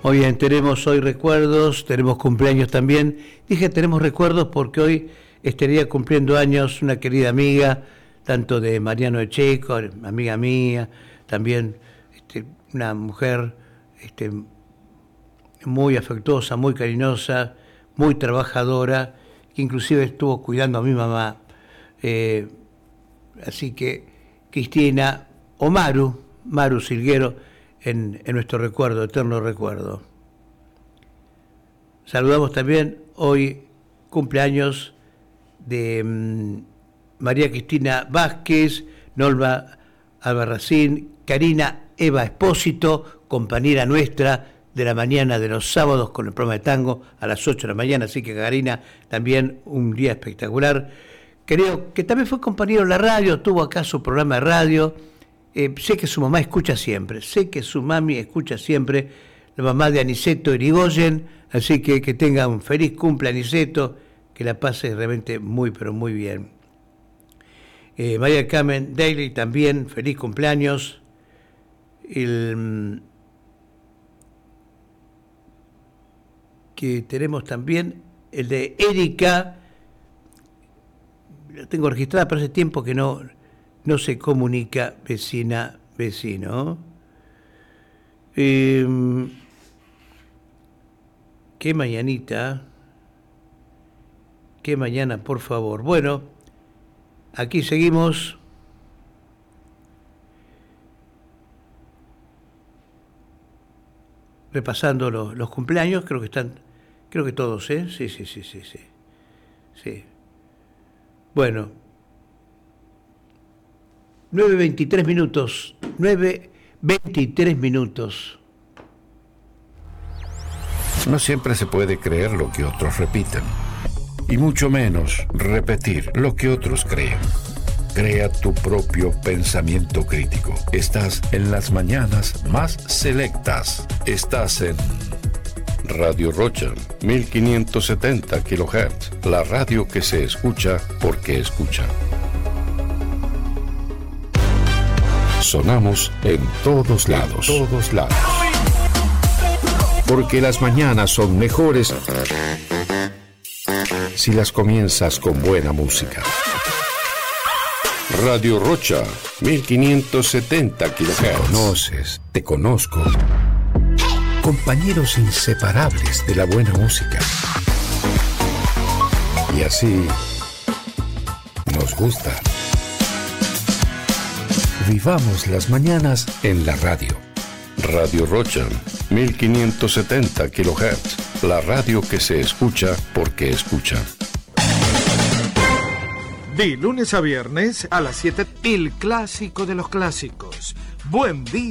Hoy tenemos recuerdos, tenemos cumpleaños también. Dije tenemos recuerdos porque hoy estaría cumpliendo años una querida amiga, tanto de Mariano Echeco, amiga mía, también una mujer muy afectuosa, muy cariñosa, muy trabajadora, que inclusive estuvo cuidando a mi mamá. Así que Cristina o Maru Silguero, en nuestro recuerdo, eterno recuerdo. Saludamos también hoy cumpleaños de María Cristina Vázquez, Norma Albarracín, Karina Eva Espósito, compañera nuestra de la mañana de los sábados con el programa de tango a las 8 de la mañana, así que Karina también un día espectacular. Creo que también fue compañero en la radio, tuvo acá su programa de radio. Sé que su mamá escucha siempre, sé que su mami escucha siempre, la mamá de Aniceto Irigoyen, así que tenga un feliz cumple Aniceto, que la pase realmente muy, pero muy bien. María Carmen Daly también, feliz cumpleaños. Que tenemos también el de Erika, la tengo registrada, pero hace tiempo que no se comunica vecino. Qué mañanita, qué mañana, por favor. Bueno, aquí seguimos. Repasando los cumpleaños, creo que todos, sí. Bueno, 9:23 minutos. No siempre se puede creer lo que otros repiten, y mucho menos repetir lo que otros creen. Crea tu propio pensamiento crítico. Estás en las mañanas más selectas. Estás en Radio Rocha, 1570 kHz, la radio que se escucha porque escucha. Sonamos en todos lados. Porque las mañanas son mejores si las comienzas con buena música. Radio Rocha, 1570 kHz. Te conozco. Compañeros inseparables de la buena música. Y así nos gusta. Vivamos las mañanas en la radio. Radio Rocha, 1570 kHz, la radio que se escucha porque escucha. De lunes a viernes a las 7, el clásico de los clásicos. Buen día.